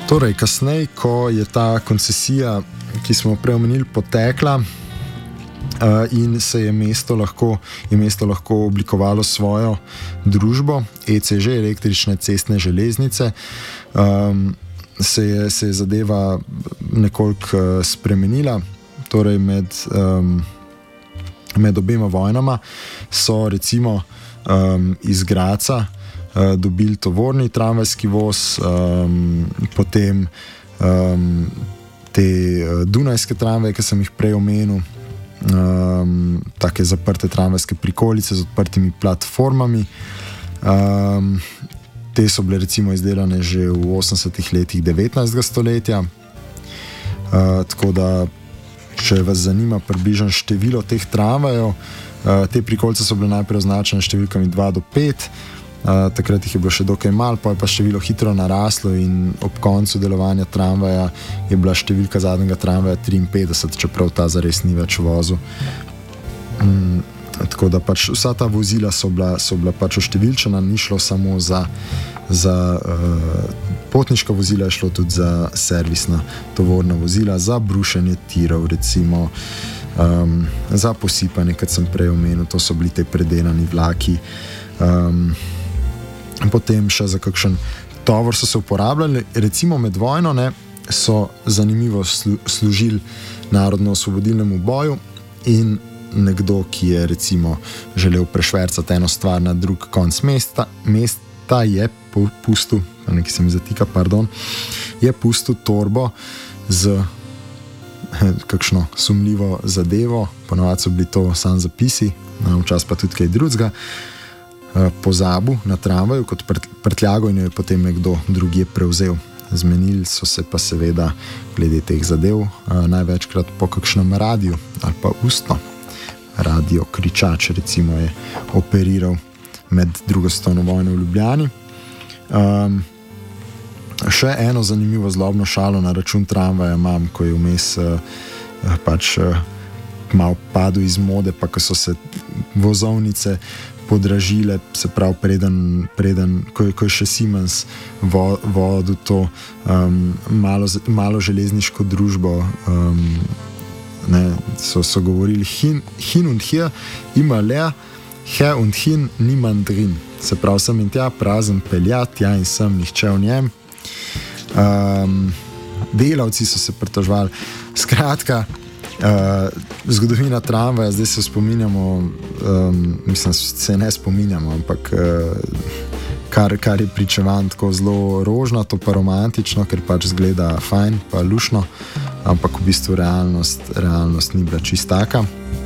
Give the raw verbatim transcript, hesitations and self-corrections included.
Torej, kasneje, ko je ta koncesija, ki smo prej omenili, potekla uh, in se je mesto, lahko, je mesto lahko oblikovalo svojo družbo, E C Ž, električne cestne železnice, um, se, je, se je zadeva nekoliko uh, spremenila. Torej, med, um, med obema vojnama so recimo um, iz Graca Uh, dobili tovorni tramvajski voz, um, potem um, te uh, dunajske tramvaje, ki sem jih prej omenil, um, take zaprte tramvajske prikolice z odprtimi platformami. Um, te so bile recimo izdelane že v osemdesetih letih devetnajstega stoletja. Uh, tako da, če vas zanima približno število teh tramvajev, uh, te prikolice so bile najprej označene številkami dva do pet. Uh, takrat jih je bilo še dokaj malo, pa je pa število hitro naraslo in ob koncu delovanja tramvaja je bila številka zadnjega tramvaja triinpetdeset, čeprav ta zares ni več vozil. Um, tako da pač vsa ta vozila so bila, so bila pač oštevilčena, ni šlo samo za, za uh, potniška vozila, je šlo tudi za servisna tovorna vozila, za brušenje tirov recimo, um, za posipanje, kot sem prej omenil, to so bili te predelani vlaki. Um, Potem še za kakšen tovor so se uporabljali, recimo med vojno, ne, so zanimivo slu, služili narodno-osvobodilnemu boju in nekdo, ki je recimo želel prešvercati eno stvar na drug konc mesta, mesta je pustil, nekaj se mi zatika, pardon, je pustil torbo z kakšno sumljivo zadevo, ponovadi so bili to samo zapisi, včasih pa tudi kaj drugega, pozabil na tramvaju kot prtljago in jo je potem nekdo drugi prevzel. Zmenili so se pa seveda glede teh zadev največkrat po kakšnem radiju ali pa ustno. Radio Kričač recimo je operiral med drugo svetovno vojno v Ljubljani. Um, še eno zanimivo zlobno šalo na račun tramvaja imam, ko je vmes uh, pač uh, malo padel iz mode, pa ko so se vozovnice podražile, se pravi preden, preden ko, ko je še Siemens vo, vodil to um, malo, malo železniško družbo, um, ne, so, so govorili hin, hin und hier, ima leer, her und hin, niemand drin. Se pravi, sem in tja, prazen peljat, tja in sem, nihče v njem. Um, delavci so se pritoževali. Skratka, Uh, zgodovina tramvaja, zdaj se spominjamo, um, mislim, se ne spominjamo, ampak uh, kar, kar je pričevan tako zelo rožnato pa romantično, ker pač zgleda fajn pa lušno, ampak v bistvu realnost, realnost ni bila čist taka.